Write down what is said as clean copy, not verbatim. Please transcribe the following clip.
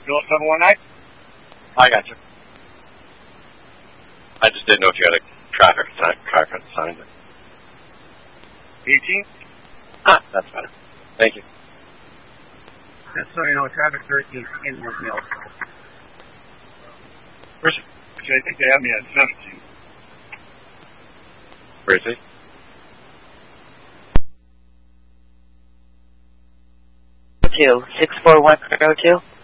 Bill 719? I got you. I just didn't know if you had a traffic sign. 18? Ah, that's better. Thank you. That's so you know, traffic 13 in North Mills. Where's Which I think they have me at 17. Where is he? Two 64102.